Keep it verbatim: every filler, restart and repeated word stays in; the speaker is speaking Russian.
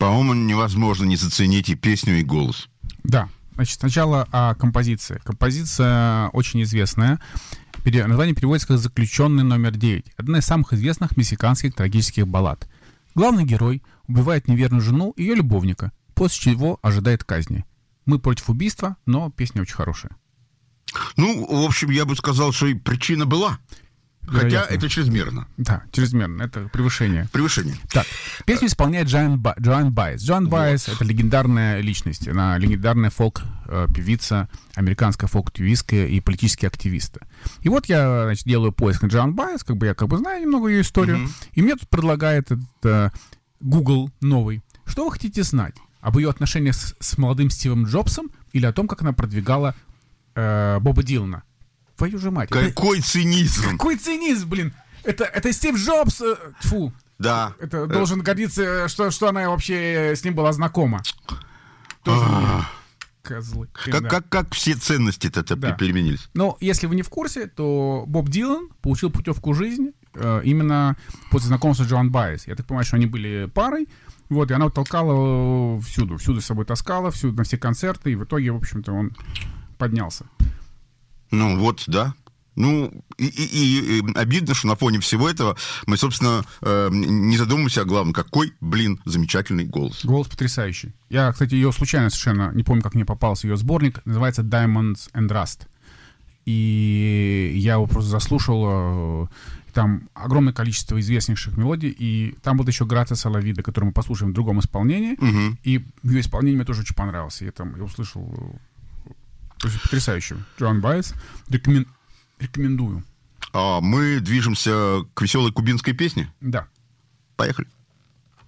По-моему, невозможно не заценить и песню, и голос. Да. Значит, сначала о композиции. Композиция очень известная. Название переводится как «Заключенный номер девять». Одна из самых известных мексиканских трагических баллад. Главный герой убивает неверную жену и ее любовника, после чего ожидает казни. Мы против убийства, но песня очень хорошая. Ну, в общем, я бы сказал, что и причина была. Вероятно. Хотя это чрезмерно. Да, чрезмерно. Это превышение. Превышение. Так, песню исполняет Джоан, Ба- Джоан Байес. Джоан Байес вот. — это легендарная личность. Она легендарная фолк-певица, американская фолк-певистка и политический активист. И вот я, значит, делаю поиск на Джоан Байес, как бы я как бы знаю немного ее историю, mm-hmm. и мне тут предлагает этот uh, Google новый. Что вы хотите знать? Об ее отношениях с, с молодым Стивом Джобсом или о том, как она продвигала uh, Боба Дилана? Твою же мать. Какой это... цинизм. Какой цинизм, блин. Это, это Стив Джобс. Э, фу. Да. Это должен гордиться, что, что она вообще с ним была знакома. Тоже козлы. Как, да. как, как все ценности-то да. переменились. Но если вы не в курсе, то Боб Дилан получил путевку в жизнь э, именно после знакомства с Джоан Байес. Я так понимаю, что они были парой. Вот, и она вот толкала всюду. Всюду с собой таскала, всюду, на все концерты. И в итоге, в общем-то, он поднялся. Ну вот, да. Ну, и, и, и обидно, что на фоне всего этого мы, собственно, э, не задумываемся о главном. Какой, блин, замечательный голос. Голос потрясающий. Я, кстати, ее случайно совершенно, не помню, как мне попался ее сборник, называется Diamonds and Rust. И я его просто заслушал. Там огромное количество известнейших мелодий, и там был еще Грация Салавида, который мы послушаем в другом исполнении. Угу. И ее исполнение мне тоже очень понравилось. Я там я услышал... Потрясающе. Джоан Байес. Рекомен... Рекомендую. А мы движемся к веселой кубинской песне? Да. Поехали.